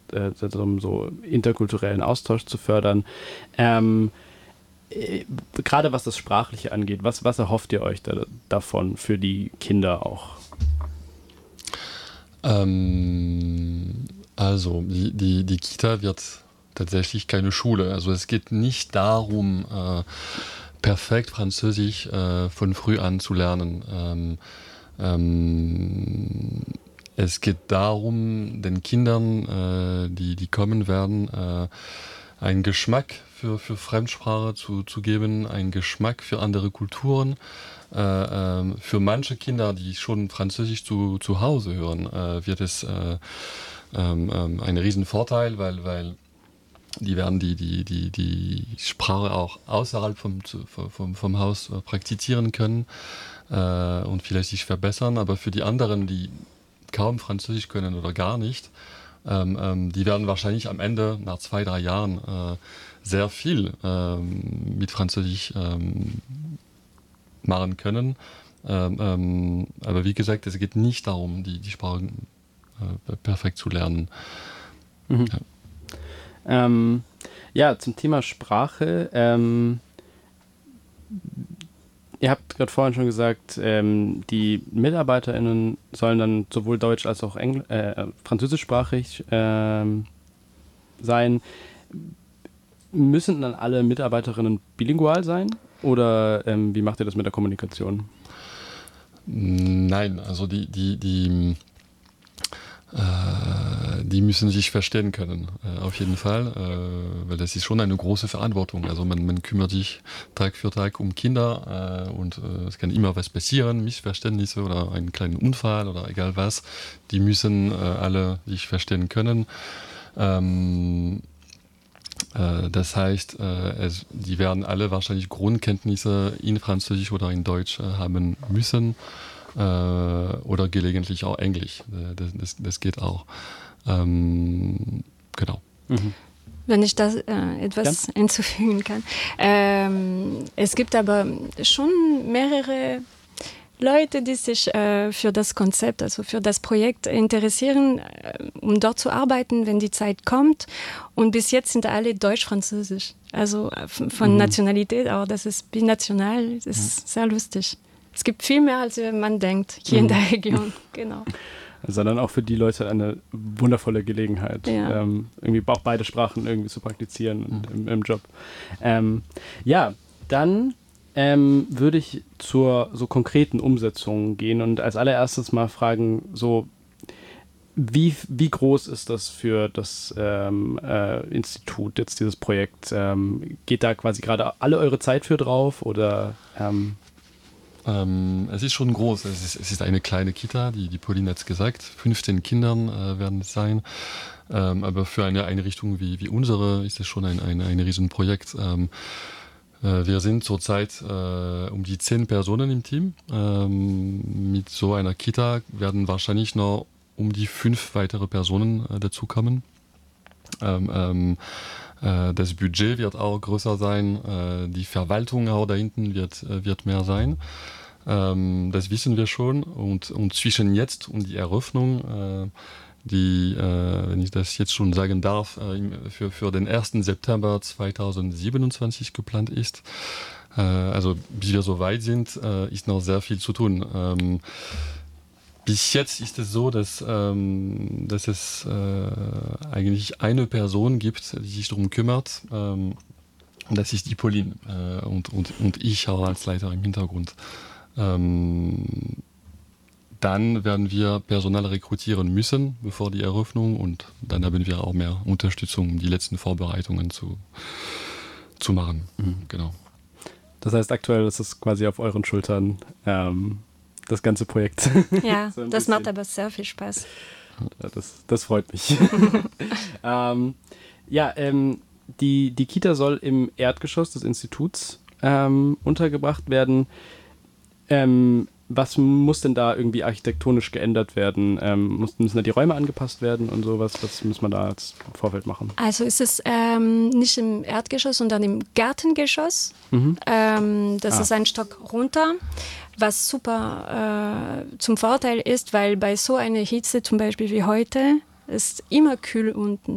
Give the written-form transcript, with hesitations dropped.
um so interkulturellen Austausch zu fördern. Gerade was das Sprachliche angeht, was erhofft ihr euch davon für die Kinder auch? Also, die Kita wird tatsächlich keine Schule. Also es geht nicht darum, perfekt Französisch von früh an zu lernen. Es geht darum, den Kindern, die kommen werden, einen Geschmack für Fremdsprache zu geben, einen Geschmack für andere Kulturen. Für manche Kinder, die schon Französisch zu Hause hören, wird es ein Riesenvorteil, weil die werden die Sprache auch außerhalb vom Haus praktizieren können und vielleicht sich verbessern. Aber für die anderen, die kaum Französisch können oder gar nicht, die werden wahrscheinlich am Ende, nach 2-3 Jahren, sehr viel mit Französisch machen können. Aber wie gesagt, es geht nicht darum, die Sprache perfekt zu lernen. Mhm. Ja. Zum Thema Sprache. Ihr habt gerade vorhin schon gesagt, die MitarbeiterInnen sollen dann sowohl deutsch als auch französischsprachig sein. Müssen dann alle Mitarbeiterinnen bilingual sein? Oder wie macht ihr das mit der Kommunikation? Nein, also die müssen sich verstehen können, auf jeden Fall, weil das ist schon eine große Verantwortung. Also man kümmert sich Tag für Tag um Kinder und es kann immer was passieren, Missverständnisse oder einen kleinen Unfall oder egal was. Die müssen alle sich verstehen können. Das heißt, die werden alle wahrscheinlich Grundkenntnisse in Französisch oder in Deutsch haben müssen. Oder gelegentlich auch Englisch. Das geht auch. Genau. Mhm. Wenn ich da etwas hinzufügen kann. Es gibt aber schon mehrere Leute, die sich für das Konzept, also für das Projekt interessieren, um dort zu arbeiten, wenn die Zeit kommt. Und bis jetzt sind alle deutsch-französisch. Also von Nationalität, aber das ist binational, das ist sehr lustig. Es gibt viel mehr, als man denkt, hier in der Region. Genau. Also dann auch für die Leute eine wundervolle Gelegenheit, irgendwie auch beide Sprachen irgendwie zu praktizieren im Job. Dann würde ich zur so konkreten Umsetzung gehen und als allererstes mal fragen, so wie groß ist das für das Institut, jetzt dieses Projekt? Geht da quasi gerade alle eure Zeit für drauf oder... Es ist schon groß. Es ist eine kleine Kita, die Pauline hat es gesagt. 15 Kindern werden es sein. Aber für eine Einrichtung wie unsere ist es schon ein Riesenprojekt. Wir sind zurzeit um die 10 Personen im Team. Mit so einer Kita werden wahrscheinlich noch um die 5 weitere Personen dazukommen. Das Budget wird auch größer sein, die Verwaltung auch da hinten wird mehr sein. Das wissen wir schon. Und zwischen jetzt und die Eröffnung, die, wenn ich das jetzt schon sagen darf, für den 1. September 2027 geplant ist. Also bis wir so weit sind, ist noch sehr viel zu tun. Bis jetzt ist es so, dass es eigentlich eine Person gibt, die sich darum kümmert. Das ist die Pauline und ich auch als Leiter im Hintergrund. Dann werden wir Personal rekrutieren müssen, bevor die Eröffnung. Und dann haben wir auch mehr Unterstützung, um die letzten Vorbereitungen zu machen. Genau. Das heißt, aktuell ist es quasi auf euren Schultern, das ganze Projekt. Ja, so das macht aber sehr viel Spaß. Das freut mich. Die Kita soll im Erdgeschoss des Instituts untergebracht werden. Was muss denn da irgendwie architektonisch geändert werden? Müssen da die Räume angepasst werden und sowas? Was muss man da als Vorfeld machen? Also ist es nicht im Erdgeschoss, sondern im Gartengeschoss. Das ist ein Stock runter, was super zum Vorteil ist, weil bei so einer Hitze zum Beispiel wie heute ist immer kühl unten.